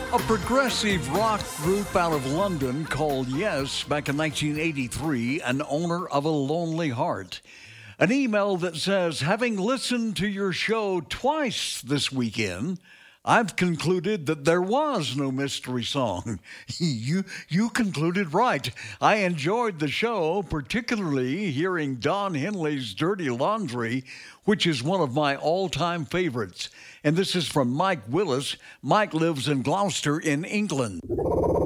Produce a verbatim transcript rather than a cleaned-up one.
A progressive rock group out of London called Yes back in nineteen eighty-three, an owner of a lonely heart. An email that says, having listened to your show twice this weekend, I've concluded that there was no mystery song. you you concluded right. I enjoyed the show, particularly hearing Don Henley's Dirty Laundry, which is one of my all-time favorites. And this is from Mike Willis. Mike lives in Gloucester in England.